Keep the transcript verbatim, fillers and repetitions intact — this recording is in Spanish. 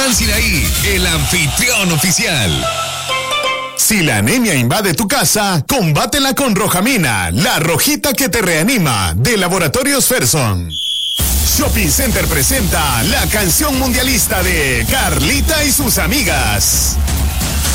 Germán Sinaí, el anfitrión oficial. Si la anemia invade tu casa, combátela con Rojamina, la rojita que te reanima, de Laboratorios Ferson. Shopping Center presenta la canción mundialista de Carlita y sus amigas.